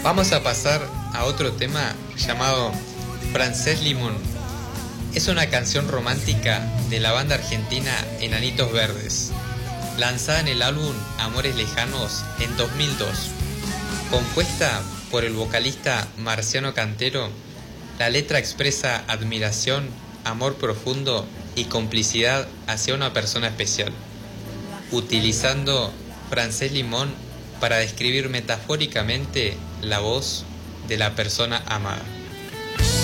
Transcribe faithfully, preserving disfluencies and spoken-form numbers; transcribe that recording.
Vamos a pasar a otro tema llamado Francés Limón. Es una canción romántica de la banda argentina Enanitos Verdes, lanzada en el álbum Amores Lejanos en dos mil dos. Compuesta por el vocalista Marciano Cantero, la letra expresa admiración, amor profundo y complicidad hacia una persona especial, utilizando Francés Limón para describir metafóricamente la voz de la persona amada.